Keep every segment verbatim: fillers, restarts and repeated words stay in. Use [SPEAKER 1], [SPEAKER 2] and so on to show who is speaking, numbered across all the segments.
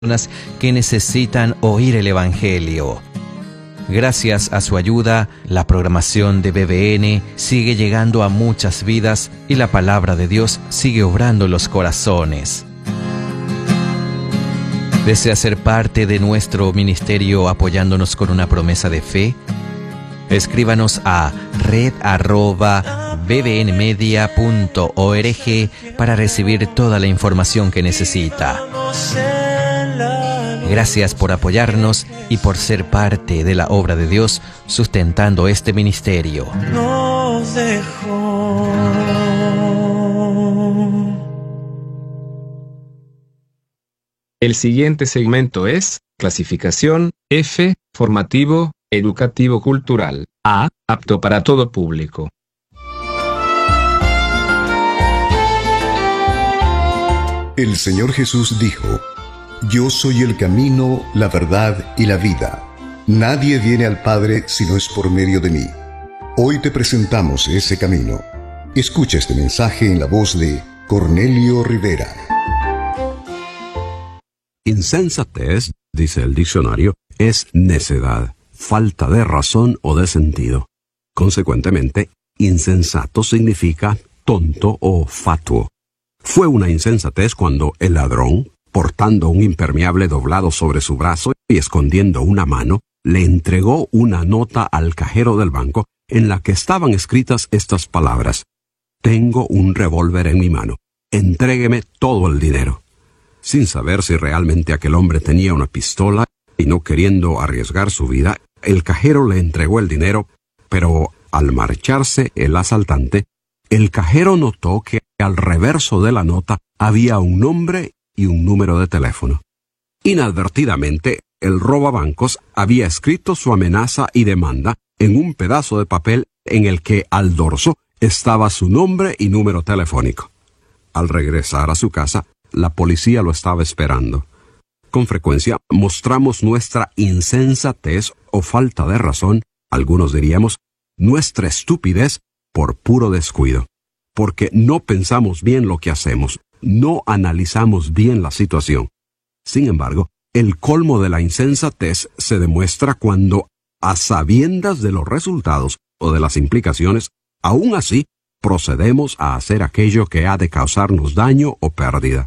[SPEAKER 1] que necesitan oír el Evangelio. Gracias a su ayuda, la programación de B B N sigue llegando a muchas vidas y la palabra de Dios sigue obrando en los corazones. ¿Desea ser parte de nuestro ministerio apoyándonos con una promesa de fe? Escríbanos a red arroba bbnmedia punto org para recibir toda la información que necesita. Gracias por apoyarnos y por ser parte de la obra de Dios sustentando este ministerio. Nos dejó.
[SPEAKER 2] El siguiente segmento es clasificación F, formativo, educativo cultural. A, apto para todo público.
[SPEAKER 3] El Señor Jesús dijo: Yo soy el camino, la verdad y la vida. Nadie viene al Padre si no es por medio de mí. Hoy te presentamos ese camino. Escucha este mensaje en la voz de Cornelio Rivera.
[SPEAKER 4] Insensatez, dice el diccionario, es necedad, falta de razón o de sentido. Consecuentemente, insensato significa tonto o fatuo. Fue una insensatez cuando el ladrón, portando un impermeable doblado sobre su brazo y escondiendo una mano, le entregó una nota al cajero del banco en la que estaban escritas estas palabras: «Tengo un revólver en mi mano. Entrégueme todo el dinero». Sin saber si realmente aquel hombre tenía una pistola y no queriendo arriesgar su vida, el cajero le entregó el dinero, pero al marcharse el asaltante, el cajero notó que al reverso de la nota había un nombre y un número de teléfono. Inadvertidamente, el robabancos había escrito su amenaza y demanda en un pedazo de papel en el que al dorso estaba su nombre y número telefónico. Al regresar a su casa, la policía lo estaba esperando. Con frecuencia mostramos nuestra insensatez o falta de razón, algunos diríamos, nuestra estupidez por puro descuido, porque no pensamos bien lo que hacemos, no analizamos bien la situación. Sin embargo, el colmo de la insensatez se demuestra cuando, a sabiendas de los resultados o de las implicaciones, aún así procedemos a hacer aquello que ha de causarnos daño o pérdida.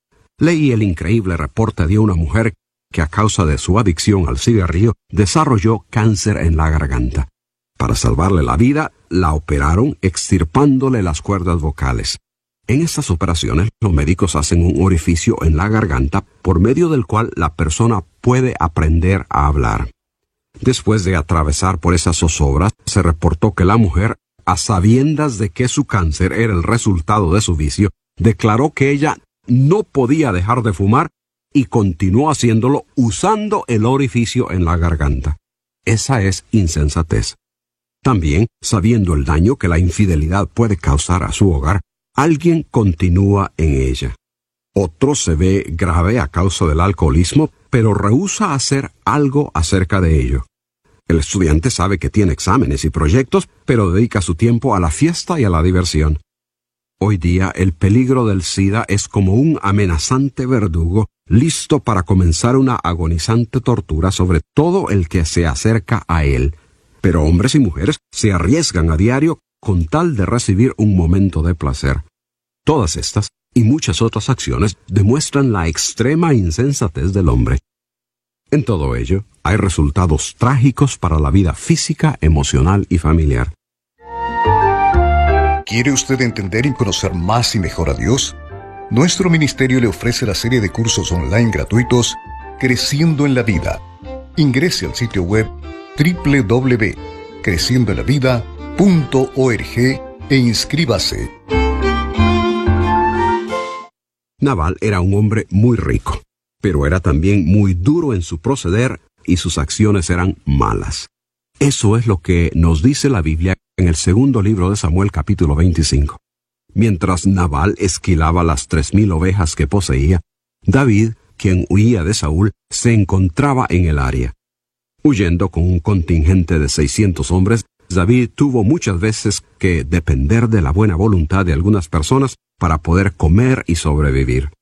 [SPEAKER 4] Leí el increíble reporte de una mujer que a causa de su adicción al cigarrillo desarrolló cáncer en la garganta. Para salvarle la vida, la operaron extirpándole las cuerdas vocales. En estas operaciones, los médicos hacen un orificio en la garganta por medio del cual la persona puede aprender a hablar. Después de atravesar por esas zozobras, se reportó que la mujer, a sabiendas de que su cáncer era el resultado de su vicio, declaró que ella no podía dejar de fumar y continuó haciéndolo usando el orificio en la garganta. Esa es insensatez. También, sabiendo el daño que la infidelidad puede causar a su hogar, alguien continúa en ella. Otro se ve grave a causa del alcoholismo, pero rehúsa hacer algo acerca de ello. El estudiante sabe que tiene exámenes y proyectos, pero dedica su tiempo a la fiesta y a la diversión. Hoy día el peligro del SIDA es como un amenazante verdugo listo para comenzar una agonizante tortura sobre todo el que se acerca a él. Pero hombres y mujeres se arriesgan a diario con tal de recibir un momento de placer. Todas estas y muchas otras acciones demuestran la extrema insensatez del hombre. En todo ello, hay resultados trágicos para la vida física, emocional y familiar.
[SPEAKER 3] ¿Quiere usted entender y conocer más y mejor a Dios? Nuestro ministerio le ofrece la serie de cursos online gratuitos Creciendo en la Vida. Ingrese al sitio web doble u doble u doble u punto creciendo en la vida punto org e inscríbase.
[SPEAKER 4] Nabal era un hombre muy rico, pero era también muy duro en su proceder y sus acciones eran malas. Eso es lo que nos dice la Biblia en el segundo libro de Samuel capítulo veinticinco. Mientras Nabal esquilaba las tres mil ovejas que poseía, David, quien huía de Saúl, se encontraba en el área. Huyendo con un contingente de seiscientos hombres, David tuvo muchas veces que depender de la buena voluntad de algunas personas para poder comer y sobrevivir.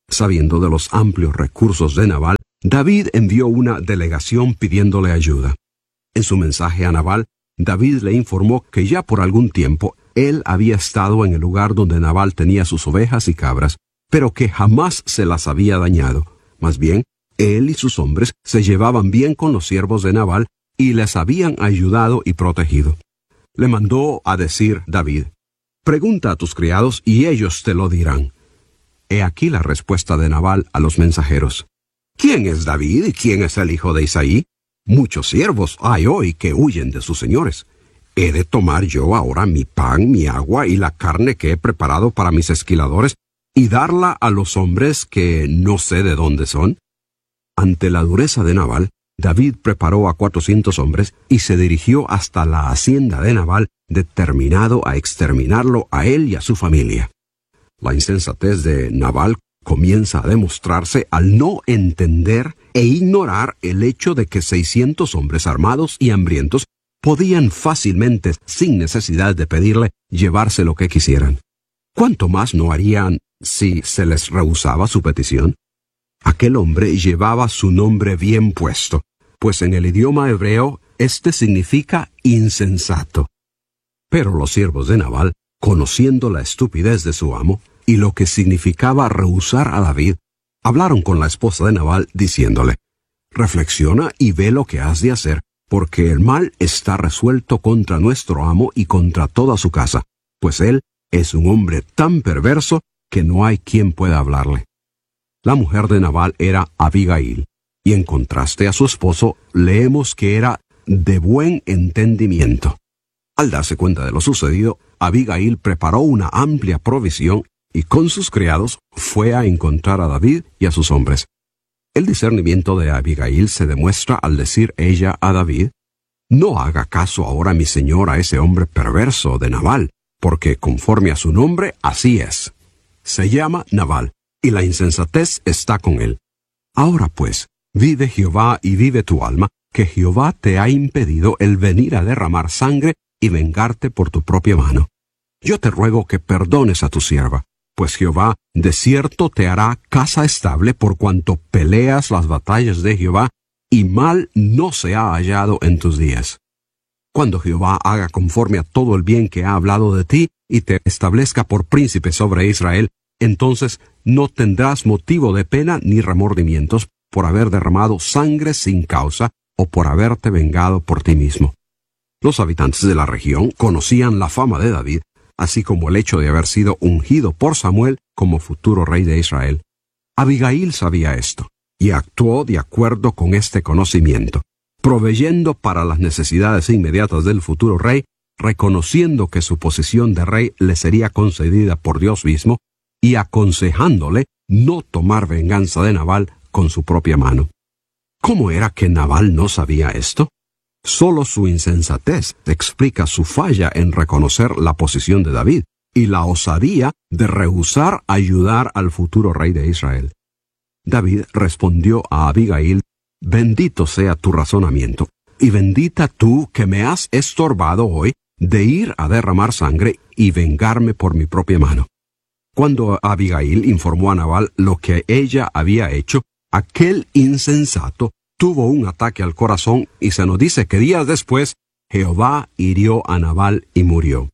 [SPEAKER 4] Sabiendo de los amplios recursos de Nabal, David envió una delegación pidiéndole ayuda. En su mensaje a Nabal, David le informó que ya por algún tiempo él había estado en el lugar donde Nabal tenía sus ovejas y cabras, pero que jamás se las había dañado. Más bien, él y sus hombres se llevaban bien con los siervos de Nabal y les habían ayudado y protegido. Le mandó a decir David: «Pregunta a tus criados y ellos te lo dirán». He aquí la respuesta de Nabal a los mensajeros: «¿Quién es David y quién es el hijo de Isaí? Muchos siervos hay hoy que huyen de sus señores. ¿He de tomar yo ahora mi pan, mi agua y la carne que he preparado para mis esquiladores y darla a los hombres que no sé de dónde son?» Ante la dureza de Nabal, David preparó a cuatrocientos hombres y se dirigió hasta la hacienda de Nabal, determinado a exterminarlo a él y a su familia. La insensatez de Nabal comienza a demostrarse al no entender e ignorar el hecho de que seiscientos hombres armados y hambrientos podían fácilmente, sin necesidad de pedirle, llevarse lo que quisieran. ¿Cuánto más no harían si se les rehusaba su petición? Aquel hombre llevaba su nombre bien puesto, pues en el idioma hebreo este significa insensato. Pero los siervos de Nabal, conociendo la estupidez de su amo y lo que significaba rehusar a David, hablaron con la esposa de Nabal diciéndole: «Reflexiona y ve lo que has de hacer, porque el mal está resuelto contra nuestro amo y contra toda su casa, pues él es un hombre tan perverso que no hay quien pueda hablarle». La mujer de Nabal era Abigail, y en contraste a su esposo, leemos que era de buen entendimiento. Al darse cuenta de lo sucedido, Abigail preparó una amplia provisión y con sus criados fue a encontrar a David y a sus hombres. El discernimiento de Abigail se demuestra al decir ella a David: «No haga caso ahora mi señor a ese hombre perverso de Nabal, porque conforme a su nombre así es. Se llama Nabal, y la insensatez está con él. Ahora pues, vive Jehová y vive tu alma, que Jehová te ha impedido el venir a derramar sangre y vengarte por tu propia mano. Yo te ruego que perdones a tu sierva, pues Jehová de cierto te hará casa estable por cuanto peleas las batallas de Jehová, y mal no se ha hallado en tus días. Cuando Jehová haga conforme a todo el bien que ha hablado de ti, y te establezca por príncipe sobre Israel, entonces no tendrás motivo de pena ni remordimientos por haber derramado sangre sin causa o por haberte vengado por ti mismo». Los habitantes de la región conocían la fama de David, así como el hecho de haber sido ungido por Samuel como futuro rey de Israel. Abigail sabía esto, y actuó de acuerdo con este conocimiento, proveyendo para las necesidades inmediatas del futuro rey, reconociendo que su posición de rey le sería concedida por Dios mismo, y aconsejándole no tomar venganza de Nabal con su propia mano. ¿Cómo era que Nabal no sabía esto? Solo su insensatez explica su falla en reconocer la posición de David y la osadía de rehusar ayudar al futuro rey de Israel. David respondió a Abigail: «Bendito sea tu razonamiento, y bendita tú que me has estorbado hoy de ir a derramar sangre y vengarme por mi propia mano». Cuando Abigail informó a Nabal lo que ella había hecho, aquel insensato tuvo un ataque al corazón y se nos dice que días después Jehová hirió a Nabal y murió.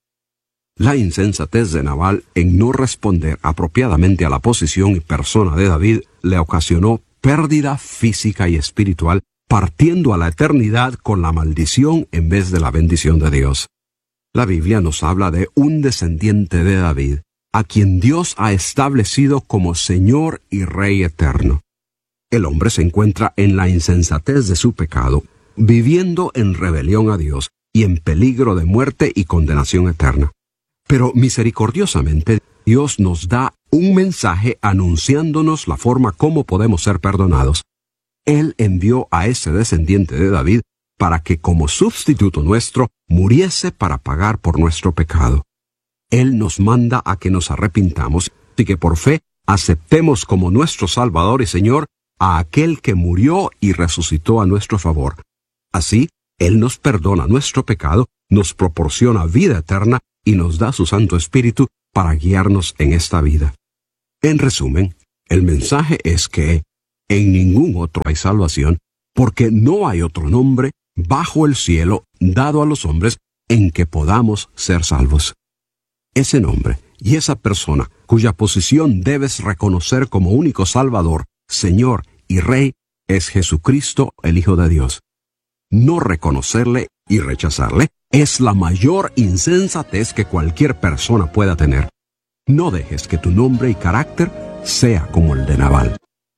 [SPEAKER 4] La insensatez de Nabal en no responder apropiadamente a la posición y persona de David le ocasionó pérdida física y espiritual, partiendo a la eternidad con la maldición en vez de la bendición de Dios. La Biblia nos habla de un descendiente de David, a quien Dios ha establecido como Señor y Rey eterno. El hombre se encuentra en la insensatez de su pecado, viviendo en rebelión a Dios y en peligro de muerte y condenación eterna. Pero misericordiosamente, Dios nos da un mensaje anunciándonos la forma como podemos ser perdonados. Él envió a ese descendiente de David para que como sustituto nuestro muriese para pagar por nuestro pecado. Él nos manda a que nos arrepintamos y que por fe aceptemos como nuestro Salvador y Señor a aquel que murió y resucitó a nuestro favor. Así, Él nos perdona nuestro pecado, nos proporciona vida eterna y nos da su Santo Espíritu para guiarnos en esta vida. En resumen, El mensaje es que en ningún otro hay salvación, porque no hay otro nombre bajo el cielo dado a los hombres en que podamos ser salvos. Ese nombre y esa persona cuya posición debes reconocer como único Salvador, Señor y Rey es Jesucristo, el Hijo de Dios. No reconocerle y rechazarle es la mayor insensatez que cualquier persona pueda tener. No dejes que tu nombre y carácter sea como el de Nabal.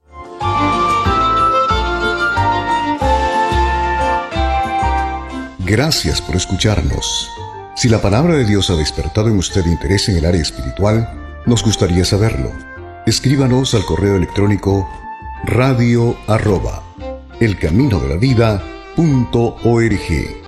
[SPEAKER 3] Gracias por escucharnos. Si la palabra de Dios ha despertado en usted interés en el área espiritual, nos gustaría saberlo. Escríbanos al correo electrónico radio arroba elcaminodelavida punto org.